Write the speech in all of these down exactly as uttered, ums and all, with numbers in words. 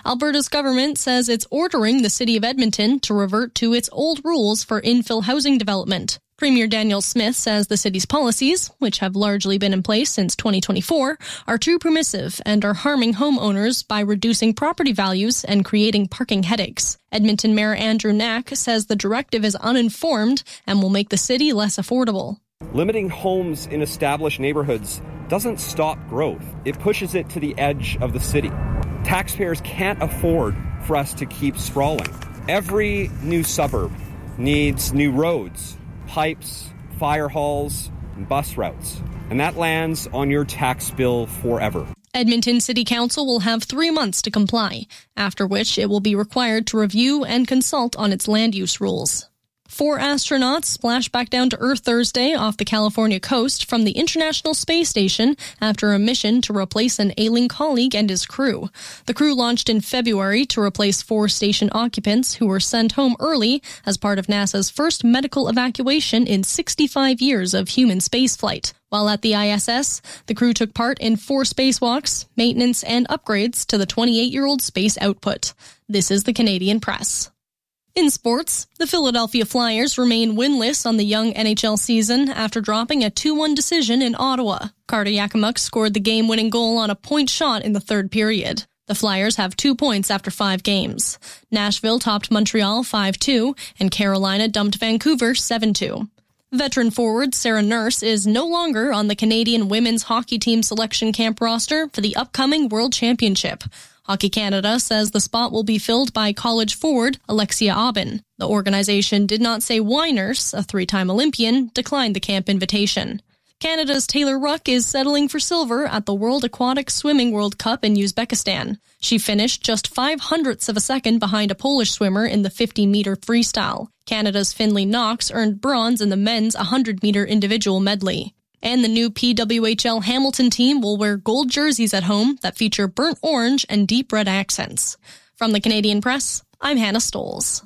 Alberta's government says it's ordering the city of Edmonton to revert to its old rules for infill housing development. Premier Daniel Smith says the city's policies, which have largely been in place since twenty twenty-four, are too permissive and are harming homeowners by reducing property values and creating parking headaches. Edmonton Mayor Andrew Knack says the directive is uninformed and will make the city less affordable. Limiting homes in established neighborhoods doesn't stop growth. It pushes it to the edge of the city. Taxpayers can't afford for us to keep sprawling. Every new suburb needs new roads, pipes, fire halls, and bus routes. And that lands on your tax bill forever. Edmonton City Council will have three months to comply, after which it will be required to review and consult on its land use rules. Four astronauts splashed back down to Earth Thursday off the California coast from the International Space Station after a mission to replace an ailing colleague and his crew. The crew launched in February to replace four station occupants who were sent home early as part of NASA's first medical evacuation in sixty-five years of human spaceflight. While at the I S S, the crew took part in four spacewalks, maintenance, and upgrades to the twenty-eight-year-old space output. This is the Canadian Press. In sports, the Philadelphia Flyers remain winless on the young N H L season after dropping a two one decision in Ottawa. Carter Yakimuk scored the game-winning goal on a point shot in the third period. The Flyers have two points after five games. Nashville topped Montreal five two, and Carolina dumped Vancouver seven two. Veteran forward Sarah Nurse is no longer on the Canadian women's hockey team selection camp roster for the upcoming World Championship. Hockey Canada says the spot will be filled by college forward Alexia Aubin. The organization did not say why Nurse, a three-time Olympian, declined the camp invitation. Canada's Taylor Ruck is settling for silver at the World Aquatic Swimming World Cup in Uzbekistan. She finished just five hundredths of a second behind a Polish swimmer in the fifty-meter freestyle. Canada's Finlay Knox earned bronze in the men's one hundred meter individual medley. And the new P W H L Hamilton team will wear gold jerseys at home that feature burnt orange and deep red accents. From the Canadian Press, I'm Hannah Stoles.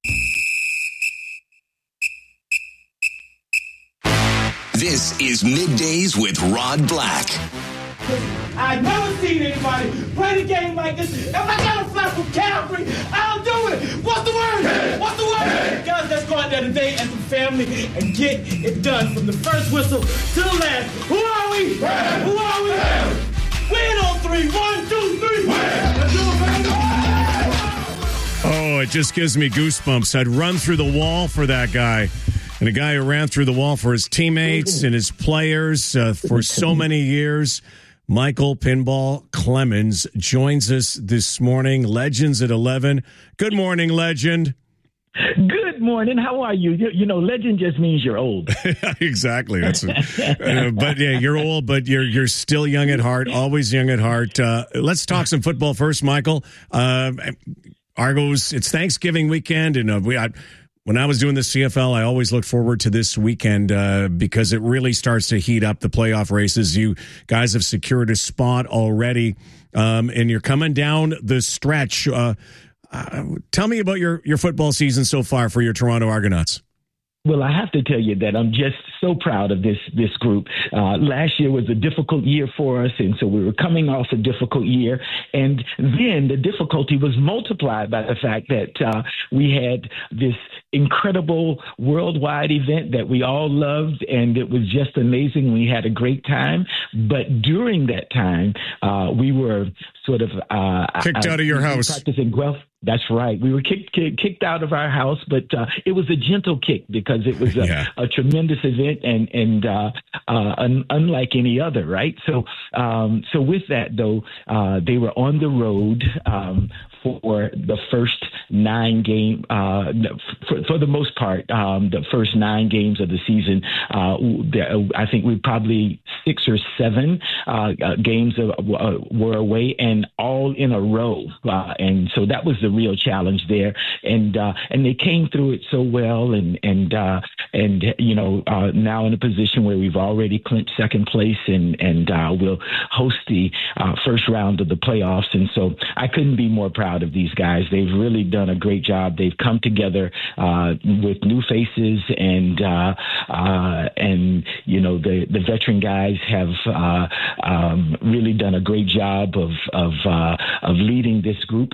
This is Middays with Rod Black. I've never seen anybody play the game like this. If I gotta fly from Calgary, I'll do it. What's the word? Hey. What's the word? Hey. Guys, let's go out there today as a family and get it done from the first whistle to the last. Who are we? Hey. Who are we? Hey. Win on three. One, two, three. Hey. Let's do it, baby. Oh, it just gives me goosebumps. I'd run through the wall for that guy. And a guy who ran through the wall for his teammates and his players uh, for so many years. Michael Pinball Clemens joins us this morning. Legends at eleven. Good morning, Legend. Good morning. How are you? You, you know, legend just means you're old. Exactly. That's uh, but yeah, you're old, but you're you're still young at heart. Always young at heart. Uh, let's talk some football first, Michael. Uh, Argos. It's Thanksgiving weekend, and uh, we. I, When I was doing the C F L, I always looked forward to this weekend uh, because it really starts to heat up the playoff races. You guys have secured a spot already, um, and you're coming down the stretch. Uh, uh, tell me about your, your football season so far for your Toronto Argonauts. Well, I have to tell you that I'm just so proud of this this group. Uh, last year was a difficult year for us, and so we were coming off a difficult year. And then the difficulty was multiplied by the fact that uh, we had this incredible worldwide event that we all loved, and it was just amazing. We had a great time. But during that time, uh, we were sort of uh, kicked out of your house. Practicing Guelph. That's right. We were kicked kicked, kicked out of our house, but uh, it was a gentle kick because it was a, yeah. a tremendous event and and uh, uh, un, unlike any other, right? So um, so with that though, uh, they were on the road um, for the first nine game. Uh, for, for the most part, um, the first nine games of the season. Uh, I think we probably six or seven uh, uh, games of, uh, were away, and all in a row, uh, and so that was the real challenge there, and uh, and they came through it so well, and and uh, and you know uh, now in a position where we've already clinched second place, and and uh, we'll host the uh, first round of the playoffs, and so I couldn't be more proud of these guys. They've really done a great job. They've come together uh, with new faces, and uh, uh, and you know the the veteran guys have uh, um, really done a great job of of uh, of leading this group,